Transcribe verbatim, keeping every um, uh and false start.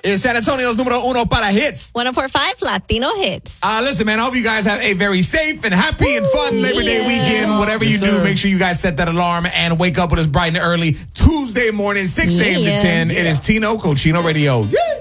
is San Antonio's número uno para hits. one oh four point five Latino Hits. Uh, listen, man, I hope you guys have a very safe and happy and fun Labor Day yeah. weekend. Whatever you Yes, do, sir. make sure you guys set that alarm and wake up with us bright and early Tuesday morning, six a.m. Yeah. to ten. It is Tino Cochino Radio. Yeah.